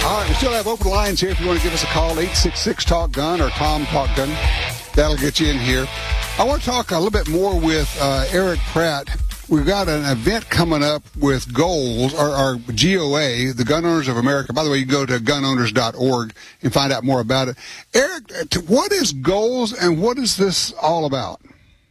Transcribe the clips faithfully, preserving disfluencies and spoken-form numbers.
All right, we still have open lines here if you want to give us a call, eight six six, talk gun or Tom Talk Gun. That'll get you in here. I want to talk a little bit more with uh, Eric Pratt. We've got an event coming up with GOALS, or, or G O A, the Gun Owners of America. By the way, you can go to gun owners dot org and find out more about it. Eric, what is GOALS and what is this all about?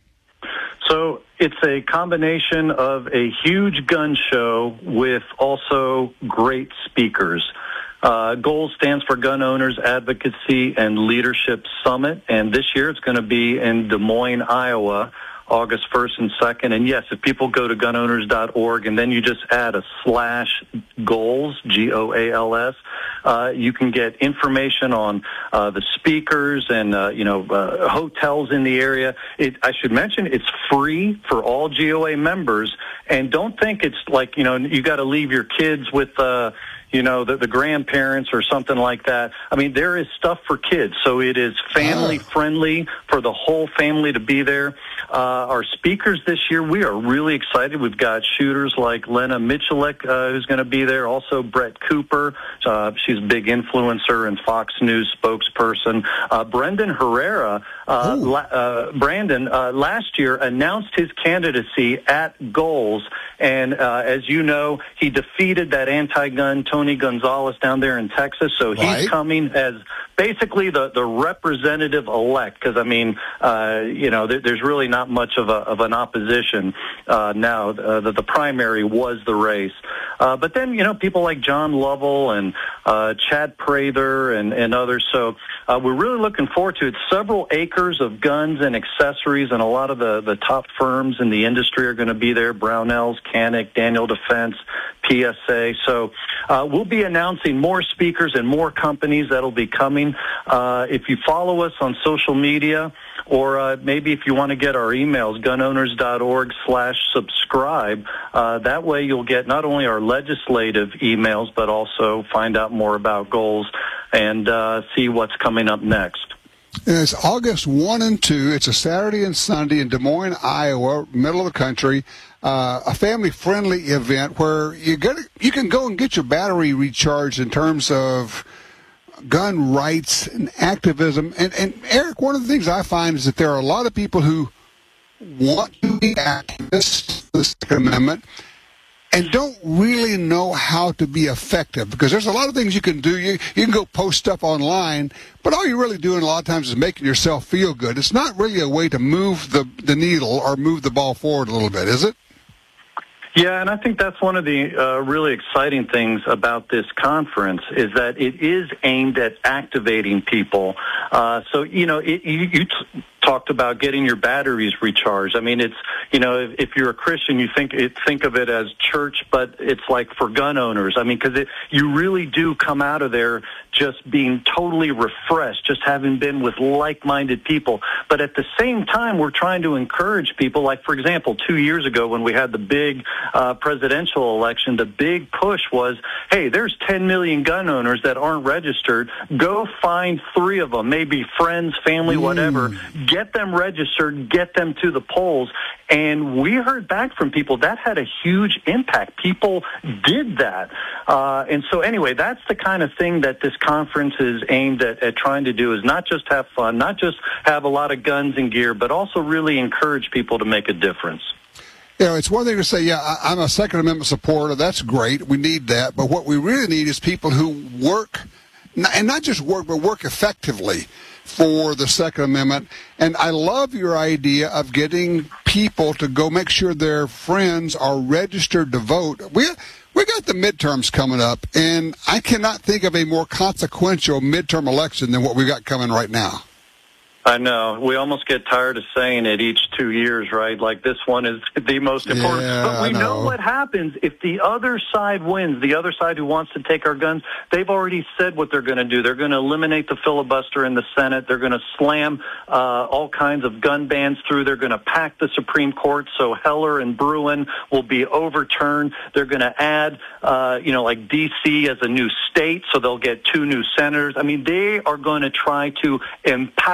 So it's a combination of a huge gun show with also great speakers. Uh, GOALS stands for Gun Owners Advocacy and Leadership Summit, and this year it's going to be in Des Moines, Iowa, August first and second. And yes, if people go to gun owners dot org and then you just add a slash GOALS, G O A L S, uh, you can get information on uh, the speakers and, uh, you know, uh, hotels in the area. It, I should mention it's free for all G O A members. And don't think it's like, you know, you got to leave your kids with, uh, you know, the, the grandparents or something like that. I mean, there is stuff for kids, so it is family-friendly for the whole family to be there. Uh, our speakers this year, we are really excited. We've got shooters like Lena Michalik, uh, who's going to be there, also Brett Cooper. Uh, she's a big influencer and Fox News spokesperson. Uh, Brendan Herrera, uh, la- uh, Brandon, uh, last year announced his candidacy at GOALS, and uh, as you know, he defeated that anti-gun Tony Gonzalez down there in Texas, so he's right. coming as basically the, the representative-elect, because, I mean, uh, you know, there, there's really not much of, a, of an opposition uh, now. Uh, the, the primary was the race. Uh, but then, you know, people like John Lovell and uh, Chad Prather and, and others, so uh, we're really looking forward to it. Several acres of guns and accessories, and a lot of the, the top firms in the industry are going to be there, Brownells, Canik, Daniel Defense, P S A. So uh, we'll be announcing more speakers and more companies that'll be coming. Uh, if you follow us on social media, or uh, maybe if you want to get our emails, gun owners dot org slash subscribe, uh, that way you'll get not only our legislative emails, but also find out more about GOALS and uh, see what's coming up next. It's August first and second. It's a Saturday and Sunday in Des Moines, Iowa, middle of the country. Uh, a family-friendly event where you get you can go and get your battery recharged in terms of gun rights and activism. And, and Eric, one of the things I find is that there are a lot of people who want to be activists for the Second Amendment and don't really know how to be effective, because there's a lot of things you can do. You, you can go post stuff online, but all you're really doing a lot of times is making yourself feel good. It's not really a way to move the, the needle or move the ball forward a little bit, is it? Yeah, and I think that's one of the uh, really exciting things about this conference is that it is aimed at activating people. Uh, so, you know, it, you, you t- talked about getting your batteries recharged. I mean, it's, you know, if, if you're a Christian, you think it, think of it as church, but it's like for gun owners. I mean, because you really do come out of there just being totally refreshed, just having been with like-minded people. But at the same time, we're trying to encourage people. Like, for example, two years ago when we had the big uh, presidential election, the big push was, hey, there's ten million gun owners that aren't registered. Go find three of them, maybe friends, family, mm. whatever. Get them registered, get them to the polls. And we heard back from people that had a huge impact. People did that. Uh, and so anyway, that's the kind of thing that this conference is aimed at, at trying to do, is not just have fun, not just have a lot of guns and gear, but also really encourage people to make a difference. You know, it's one thing to say, yeah, I, I'm a Second Amendment supporter. That's great. We need that. But what we really need is people who work, and not just work, but work effectively for the Second Amendment. And I love your idea of getting people to go make sure their friends are registered to vote. We we got the midterms coming up, and I cannot think of a more consequential midterm election than what we've got coming right now. I know. We almost get tired of saying it each two years, right? Like this one is the most important. Yeah, but we I know. know what happens if the other side wins. The other side who wants to take our guns, they've already said what they're going to do. They're going to eliminate the filibuster in the Senate. They're going to slam uh, all kinds of gun bans through. They're going to pack the Supreme Court so Heller and Bruen will be overturned. They're going to add, uh, you know, like D C as a new state, so they'll get two new senators. I mean, they are going to try to empower them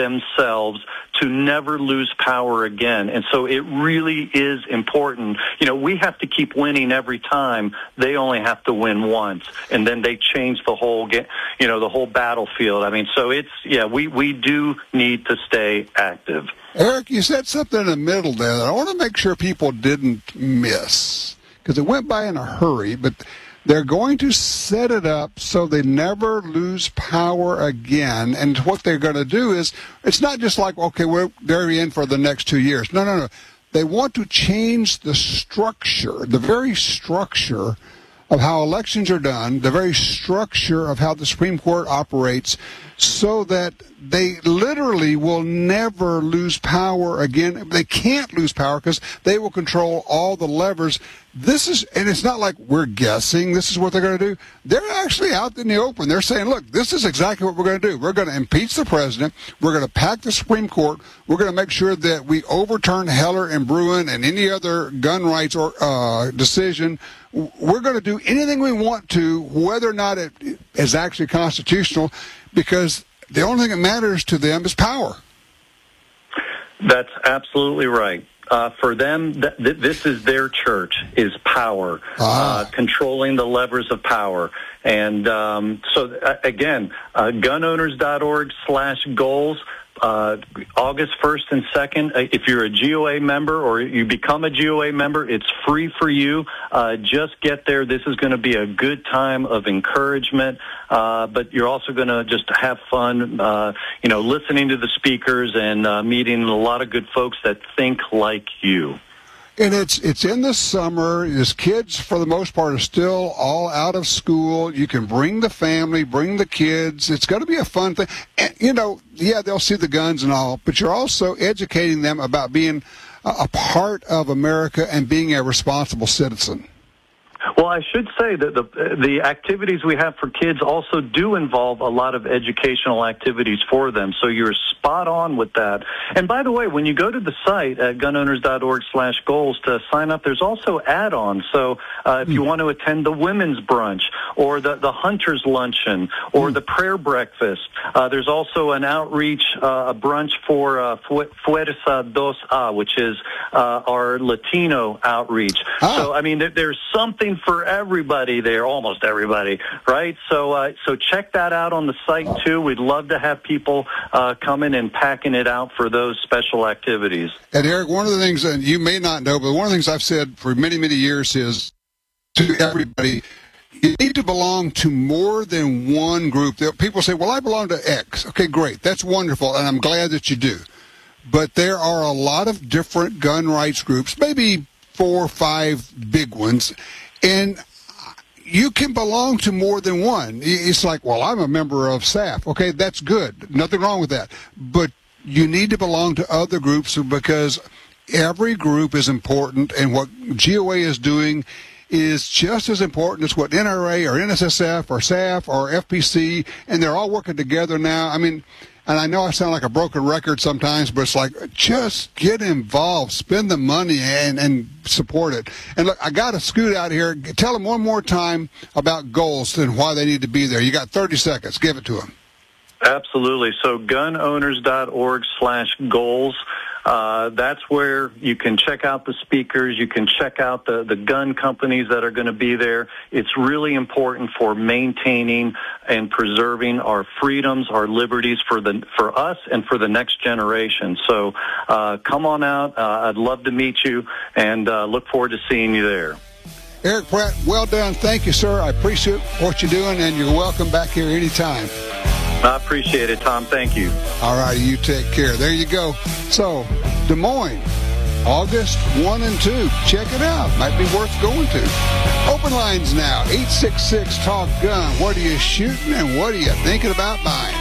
themselves to never lose power again. And so it really is important. You know, we have to keep winning every time. They only have to win once, and then they change the whole, you know, the whole battlefield. I mean, so it's, yeah, we, we do need to stay active. Eric, you said something in the middle there that I want to make sure people didn't miss, because it went by in a hurry, but they're going to set it up so they never lose power again. And what they're going to do is, it's not just like, okay, we're, they're in for the next two years. No, no, no. They want to change the structure, the very structure of how elections are done, the very structure of how the Supreme Court operates, so that they literally will never lose power again. They can't lose power because they will control all the levers. This is, and it's not like we're guessing this is what they're going to do. They're actually out in the open. They're saying, look, this is exactly what we're going to do. We're going to impeach the president. We're going to pack the Supreme Court. We're going to make sure that we overturn Heller and Bruen and any other gun rights or uh, decision. We're going to do anything we want to, whether or not it is actually constitutional, because the only thing that matters to them is power. That's absolutely right. Uh, for them, th- th- this is their church, is power, ah. uh, controlling the levers of power. And um, so, uh, again, uh, gun owners dot org slash goals. Uh, August first and second, uh, if you're a G O A member or you become a G O A member, it's free for you. Uh, just get there. This is going to be a good time of encouragement, uh, but you're also going to just have fun, uh, you know, listening to the speakers and uh, meeting a lot of good folks that think like you. And it's it's in the summer. His kids, for the most part, are still all out of school. You can bring the family, bring the kids. It's going to be a fun thing. And, you know, yeah, they'll see the guns and all, but you're also educating them about being a, a part of America and being a responsible citizen. Well, I should say that the the activities we have for kids also do involve a lot of educational activities for them. So you're spot on with that. And by the way, when you go to the site at gun owners dot org slash goals to sign up, there's also add-ons. So uh, if mm. you want to attend the women's brunch or the, the hunter's luncheon or mm. the prayer breakfast, uh, there's also an outreach, uh, a brunch for uh, Fuerza dos A, which is uh, our Latino outreach. Ah. So, I mean, there, there's something for everybody there, almost everybody, right? So uh, so check that out on the site, too. We'd love to have people uh, coming and packing it out for those special activities. And, Eric, one of the things that you may not know, but one of the things I've said for many, many years is to everybody, you need to belong to more than one group. People say, well, I belong to X. Okay, great. That's wonderful, and I'm glad that you do. But there are a lot of different gun rights groups, maybe four or five big ones, and you can belong to more than one. It's like, well, I'm a member of S A F. Okay, that's good. Nothing wrong with that. But you need to belong to other groups because every group is important, and what G O A is doing is just as important as what N R A or N S S F or S A F or F P C, and they're all working together now. I mean, and I know I sound like a broken record sometimes, but it's like, just get involved, spend the money, and, and support it. And look, I got to scoot out here. Tell them one more time about goals and why they need to be there. You got thirty seconds. Give it to them. Absolutely. So gun owners dot org slash goals. Uh, that's where you can check out the speakers. You can check out the, the gun companies that are going to be there. It's really important for maintaining and preserving our freedoms, our liberties for the for us and for the next generation. So uh, come on out. Uh, I'd love to meet you and uh, look forward to seeing you there. Eric Pratt, well done. Thank you, sir. I appreciate what you're doing, and you're welcome back here anytime. I appreciate it, Tom. Thank you. All right, you take care. There you go. So, Des Moines, August first and two. Check it out. Might be worth going to. Open lines now, eight six six, talk gun. What are you shooting and what are you thinking about buying?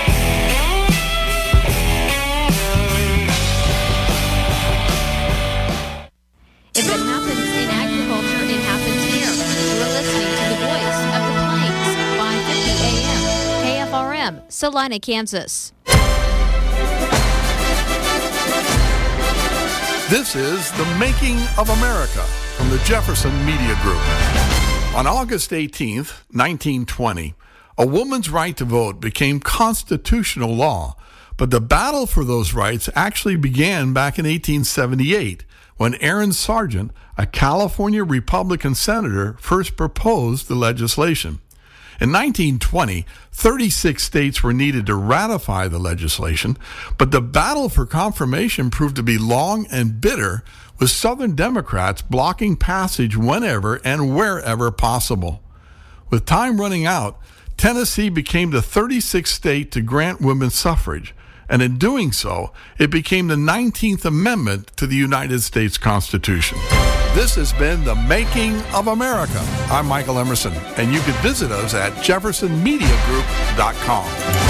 If it happens in agriculture, it happens here. You're listening to the voice of the Plains, five fifty A M, K F R M, Salina, Kansas. This is The Making of America from the Jefferson Media Group. On August eighteenth, nineteen twenty, a woman's right to vote became constitutional law But the battle for those rights actually began back in eighteen seventy-eight, when Aaron Sargent, a California Republican senator, first proposed the legislation. In nineteen twenty, thirty-six states were needed to ratify the legislation, but the battle for confirmation proved to be long and bitter, with Southern Democrats blocking passage whenever and wherever possible. With time running out, Tennessee became the thirty-sixth state to grant women's suffrage, and in doing so, it became the nineteenth Amendment to the United States Constitution. This has been The Making of America. I'm Michael Emerson, and you can visit us at jefferson media group dot com.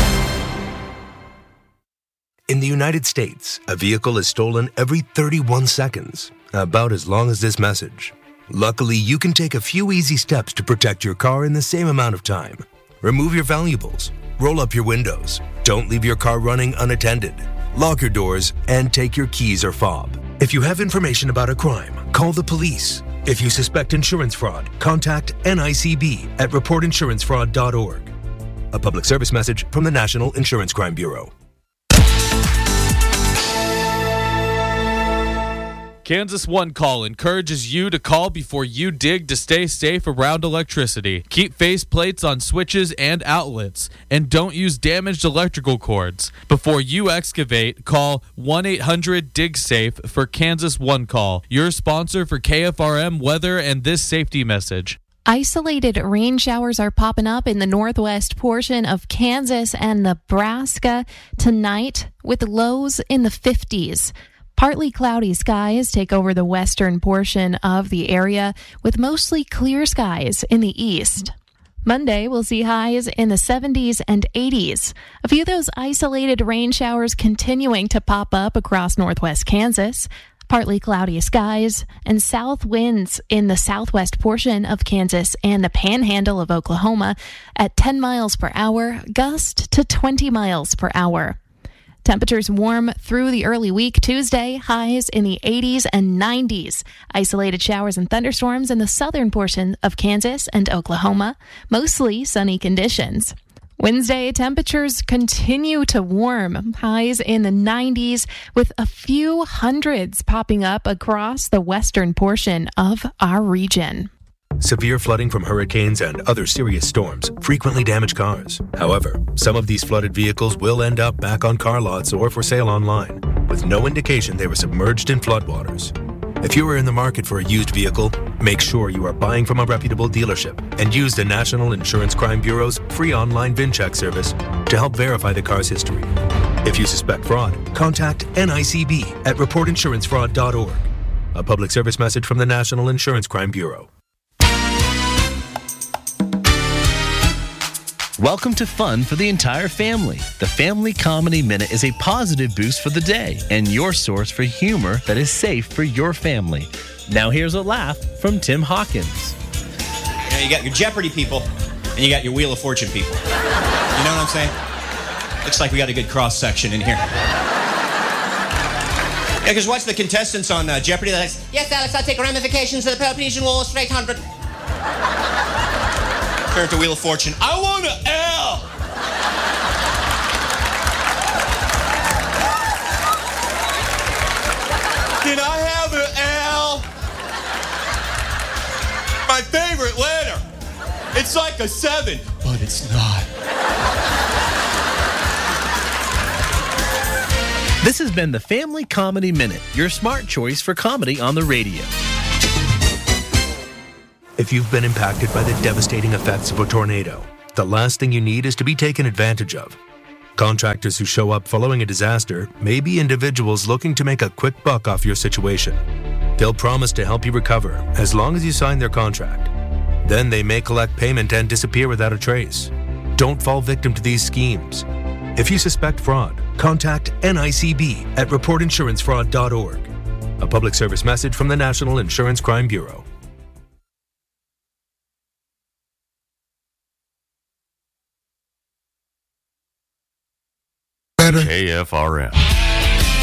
In the United States, a vehicle is stolen every thirty-one seconds, about as long as this message. Luckily, you can take a few easy steps to protect your car in the same amount of time. Remove your valuables, roll up your windows, don't leave your car running unattended, lock your doors, and take your keys or fob. If you have information about a crime, call the police. If you suspect insurance fraud, contact N I C B at report insurance fraud dot org. A public service message from the National Insurance Crime Bureau. Kansas One Call encourages you to call before you dig to stay safe around electricity. Keep faceplates on switches and outlets, and don't use damaged electrical cords. Before you excavate, call one eight hundred dig safe for Kansas One Call, your sponsor for K F R M weather and this safety message. Isolated rain showers are popping up in the northwest portion of Kansas and Nebraska tonight, with lows in the fifties. Partly cloudy skies take over the western portion of the area, with mostly clear skies in the east. Monday, we'll see highs in the seventies and eighties. A few of those isolated rain showers continuing to pop up across northwest Kansas. Partly cloudy skies and south winds in the southwest portion of Kansas and the panhandle of Oklahoma at ten miles per hour, gust to twenty miles per hour. Temperatures warm through the early week. Tuesday, highs in the eighties and nineties. Isolated showers and thunderstorms in the southern portion of Kansas and Oklahoma. Mostly sunny conditions. Wednesday, temperatures continue to warm. Highs in the nineties, with a few hundreds popping up across the western portion of our region. Severe flooding from hurricanes and other serious storms frequently damage cars. However, some of these flooded vehicles will end up back on car lots or for sale online, with no indication they were submerged in floodwaters. If you are in the market for a used vehicle, make sure you are buying from a reputable dealership and use the National Insurance Crime Bureau's free online VIN check service to help verify the car's history. If you suspect fraud, contact N I C B at report insurance fraud dot org. A public service message from the National Insurance Crime Bureau. Welcome to fun for the entire family. The Family Comedy Minute is a positive boost for the day and your source for humor that is safe for your family. Now here's a laugh from Tim Hawkins. You know, you got your Jeopardy people and you got your Wheel of Fortune people. You know what I'm saying? Looks like we got a good cross-section in here. Yeah, because watch the contestants on uh, Jeopardy. Like, yes, Alex, I'll take ramifications of the Peloponnesian War straight hundred. Turn to Wheel of Fortune. I want an L. Can I have an L? My favorite letter. It's like a seven, but it's not. This has been the Family Comedy Minute, your smart choice for comedy on the radio. If you've been impacted by the devastating effects of a tornado, the last thing you need is to be taken advantage of. Contractors who show up following a disaster may be individuals looking to make a quick buck off your situation. They'll promise to help you recover as long as you sign their contract. Then they may collect payment and disappear without a trace. Don't fall victim to these schemes. If you suspect fraud, contact N I C B at report insurance fraud dot org. A public service message from the National Insurance Crime Bureau. K F R M.